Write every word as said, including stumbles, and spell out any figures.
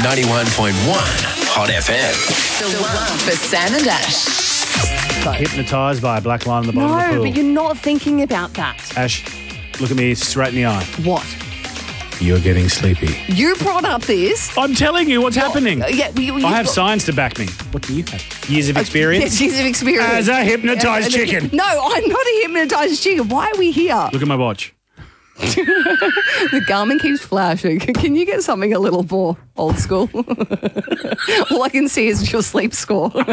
ninety-one point one Hot F M. The one for Sam and Ash. Hypnotised by a black line on the bottom of the No, pool. but you're not thinking about that. Ash, look at me straight in the eye. What? You're getting sleepy. You brought up this. I'm telling you what's happening. Uh, yeah, you, you I have got- science to back me. What do you have? Years of experience? Yes, years of experience. As a hypnotised Uh, chicken. No, I'm not a hypnotised chicken. Why are we here? Look at my watch. The Garmin keeps flashing. Can you get something a little more old school? All I can see is your sleep score.